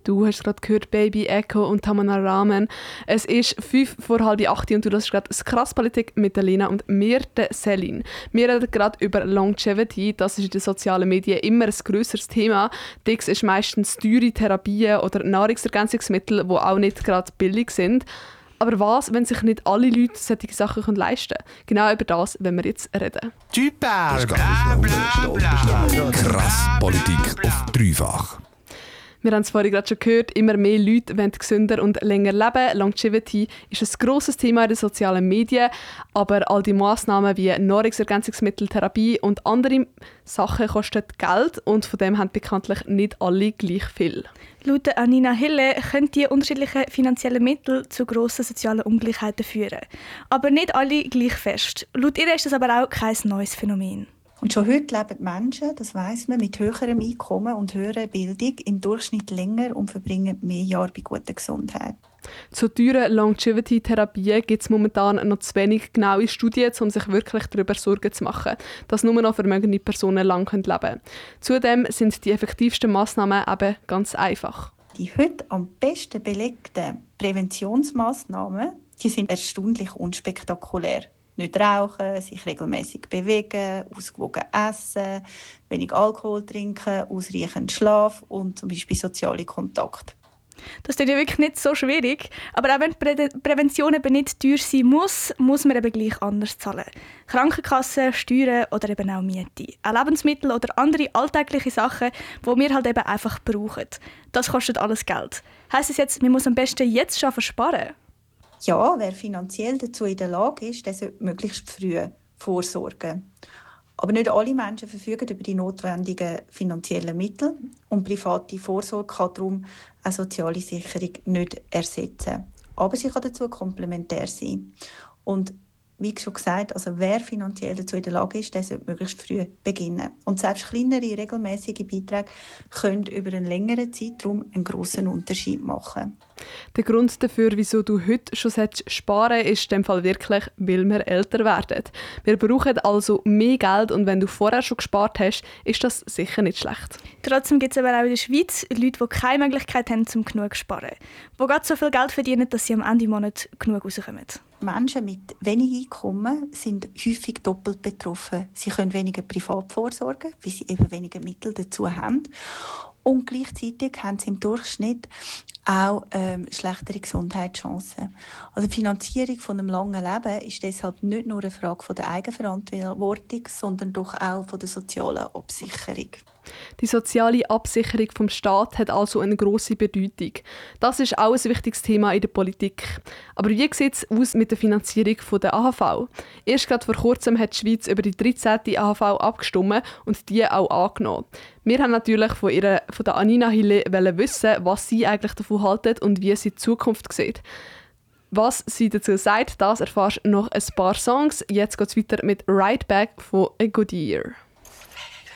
Du hast gerade gehört Baby Echo und Tamana Ramen. Es ist 7:55 und du hörst gerade das Krasspolitik mit der Lena und mir, der Celine. Wir reden gerade über Longevity. Das ist in den sozialen Medien immer ein grösseres Thema. Das ist meistens teure Therapien oder Nahrungsergänzungsmittel, die auch nicht gerade billig sind. Aber was, wenn sich nicht alle Leute solche Sachen leisten können? Genau über das wollen wir jetzt reden. Typer! Bla bla bla! Krass Politik auf dreifach. Wir haben es vorhin gerade schon gehört, immer mehr Leute wollen gesünder und länger leben. Longevity ist ein grosses Thema in den sozialen Medien, aber all die Massnahmen wie Nahrungsergänzungsmittel, Therapie und andere Sachen kosten Geld und von dem haben bekanntlich nicht alle gleich viel. Laut Anina Hille können die unterschiedlichen finanziellen Mittel zu grossen sozialen Ungleichheiten führen. Aber nicht alle gleich fest. Laut ihr ist das aber auch kein neues Phänomen. Und schon heute leben Menschen, das weiss man, mit höherem Einkommen und höherer Bildung im Durchschnitt länger und verbringen mehr Jahre bei guter Gesundheit. Zu teuren Longevity-Therapien gibt es momentan noch zu wenig genaue Studien, um sich wirklich darüber Sorgen zu machen, dass nur noch vermögende Personen lang leben können. Zudem sind die effektivsten Massnahmen eben ganz einfach. Die heute am besten belegten Präventionsmassnahmen, die sind erstaunlich unspektakulär. Nicht rauchen, sich regelmäßig bewegen, ausgewogen essen, wenig Alkohol trinken, ausreichend Schlaf und zum Beispiel soziale Kontakte. Das ist ja wirklich nicht so schwierig. Aber auch wenn Prävention eben nicht teuer sein muss, muss man eben gleich anders zahlen. Krankenkassen, Steuern oder eben auch Miete. Auch Lebensmittel oder andere alltägliche Sachen, die wir halt eben einfach brauchen. Das kostet alles Geld. Heisst das jetzt, man muss am besten jetzt schon sparen? Ja, wer finanziell dazu in der Lage ist, der sollte möglichst früh vorsorgen. Aber nicht alle Menschen verfügen über die notwendigen finanziellen Mittel und private Vorsorge kann darum eine soziale Sicherung nicht ersetzen. Aber sie kann dazu komplementär sein. Und wie schon gesagt, also wer finanziell dazu in der Lage ist, der sollte möglichst früh beginnen. Und selbst kleinere, regelmäßige Beiträge können über einen längeren Zeitraum einen grossen Unterschied machen. Der Grund dafür, wieso du heute schon sparen solltest, ist in dem Fall wirklich, weil wir älter werden. Wir brauchen also mehr Geld und wenn du vorher schon gespart hast, ist das sicher nicht schlecht. Trotzdem gibt es aber auch in der Schweiz Leute, die keine Möglichkeit haben, um genug zu sparen. Die gerade so viel Geld verdienen, dass sie am Ende des Monats genug rauskommen. Menschen mit wenig Einkommen sind häufig doppelt betroffen. Sie können weniger privat vorsorgen, weil sie eben weniger Mittel dazu haben. Und gleichzeitig haben sie im Durchschnitt auch schlechtere Gesundheitschancen. Also die Finanzierung von einem langen Leben ist deshalb nicht nur eine Frage von der Eigenverantwortung, sondern doch auch von der sozialen Absicherung. Die soziale Absicherung vom Staat hat also eine grosse Bedeutung. Das ist auch ein wichtiges Thema in der Politik. Aber wie sieht es aus mit der Finanzierung der AHV? Erst gerade vor kurzem hat die Schweiz über die 13. AHV abgestimmt und die auch angenommen. Wir haben natürlich von der Anina Hille wissen, was sie eigentlich davon hält und wie sie die Zukunft sieht. Was sie dazu sagt, das erfährst du nach ein paar Songs. Jetzt geht es weiter mit «Right Back» von A Good Year.